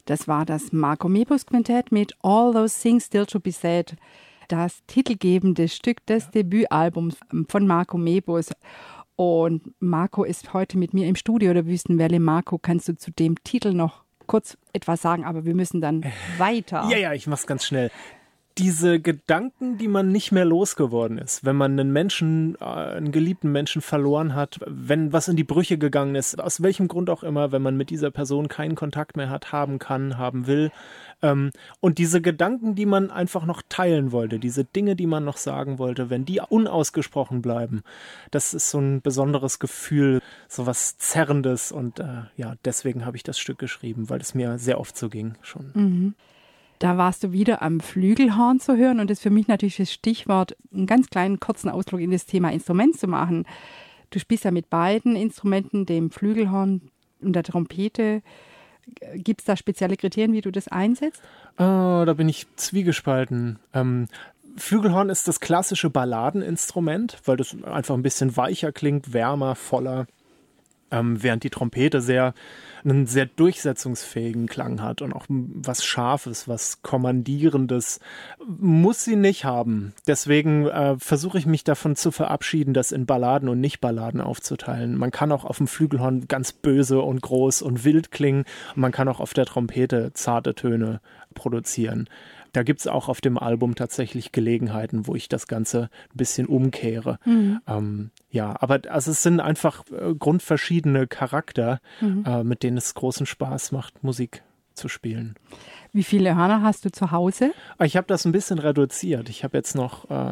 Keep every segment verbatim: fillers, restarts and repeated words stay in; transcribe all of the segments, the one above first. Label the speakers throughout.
Speaker 1: Das war das Marco Mebus Quintett mit All Those Things Still to Be Said. Das titelgebende Stück des Debütalbums von Marco Mebus. Und Marco ist heute mit mir im Studio der Wüstenwelle. Marco, kannst du zu dem Titel noch kurz etwas sagen? Aber wir müssen dann weiter.
Speaker 2: Ja, ja, ich mach's ganz schnell. Diese Gedanken, die man nicht mehr losgeworden ist, wenn man einen Menschen, äh, einen geliebten Menschen verloren hat, wenn was in die Brüche gegangen ist, aus welchem Grund auch immer, wenn man mit dieser Person keinen Kontakt mehr hat, haben kann, haben will. Ähm, und diese Gedanken, die man einfach noch teilen wollte, diese Dinge, die man noch sagen wollte, wenn die unausgesprochen bleiben, das ist so ein besonderes Gefühl, so was Zerrendes. Und äh, ja, deswegen habe ich das Stück geschrieben, weil es mir sehr oft so ging schon.
Speaker 1: Mhm. Da warst du wieder am Flügelhorn zu hören und das ist für mich natürlich das Stichwort, einen ganz kleinen kurzen Ausflug in das Thema Instrument zu machen. Du spielst ja mit beiden Instrumenten, dem Flügelhorn und der Trompete. Gibt es da spezielle Kriterien, wie du das einsetzt?
Speaker 2: Oh, da bin ich zwiegespalten. Ähm, Flügelhorn ist das klassische Balladeninstrument, weil das einfach ein bisschen weicher klingt, wärmer, voller. Ähm, während die Trompete sehr einen sehr durchsetzungsfähigen Klang hat und auch was Scharfes, was Kommandierendes, muss sie nicht haben. Deswegen äh, versuche ich mich davon zu verabschieden, das in Balladen und Nicht-Balladen aufzuteilen. Man kann auch auf dem Flügelhorn ganz böse und groß und wild klingen und man kann auch auf der Trompete zarte Töne produzieren. Da gibt es auch auf dem Album tatsächlich Gelegenheiten, wo ich das Ganze ein bisschen umkehre. Mhm. Ähm, ja, aber also es sind einfach äh, grundverschiedene Charakter, mhm. äh, mit denen es großen Spaß macht, Musik zu spielen.
Speaker 1: Wie viele Hörner hast du zu Hause?
Speaker 2: Ich habe das ein bisschen reduziert. Ich habe jetzt noch äh,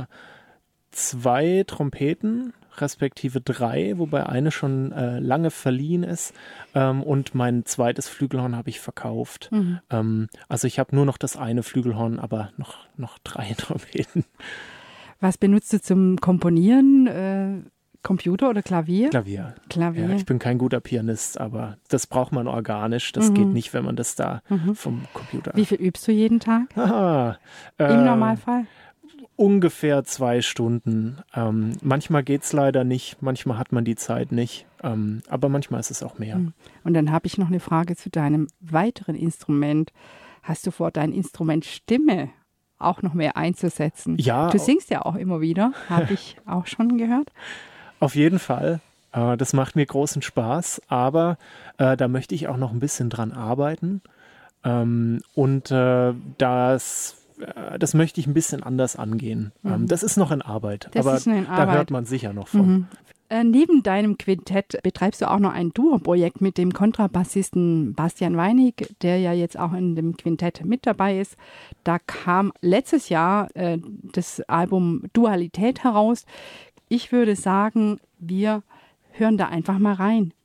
Speaker 2: zwei Trompeten, respektive drei, wobei eine schon äh, lange verliehen ist, ähm, und mein zweites Flügelhorn habe ich verkauft. Mhm. Ähm, also ich habe nur noch das eine Flügelhorn, aber noch, noch drei Trompeten.
Speaker 1: Was benutzt du zum Komponieren? Äh, Computer oder Klavier?
Speaker 2: Klavier.
Speaker 1: Klavier.
Speaker 2: Ja, ich bin kein guter Pianist, aber das braucht man organisch. Das mhm. geht nicht, wenn man das da mhm. vom Computer...
Speaker 1: Wie viel übst du jeden Tag?
Speaker 2: Aha, äh,
Speaker 1: Im Normalfall?
Speaker 2: Ungefähr zwei Stunden. Ähm, manchmal geht es leider nicht, manchmal hat man die Zeit nicht, ähm, aber manchmal ist es auch mehr.
Speaker 1: Und dann habe ich noch eine Frage zu deinem weiteren Instrument. Hast du vor, dein Instrument Stimme auch noch mehr einzusetzen?
Speaker 2: Ja.
Speaker 1: Du singst ja auch immer wieder, habe ich auch schon gehört.
Speaker 2: Auf jeden Fall. Äh, das macht mir großen Spaß, aber äh, da möchte ich auch noch ein bisschen dran arbeiten. Ähm, und äh, das... Das möchte ich ein bisschen anders angehen. Mhm. Das ist noch in Arbeit,
Speaker 1: das
Speaker 2: aber
Speaker 1: ist in
Speaker 2: da hört man sicher noch von.
Speaker 1: Mhm. Äh, neben deinem Quintett betreibst du auch noch ein Duo-Projekt mit dem Kontrabassisten Bastian Weinig, der ja jetzt auch in dem Quintett mit dabei ist. Da kam letztes Jahr äh, das Album Dualität heraus. Ich würde sagen, wir hören da einfach mal rein.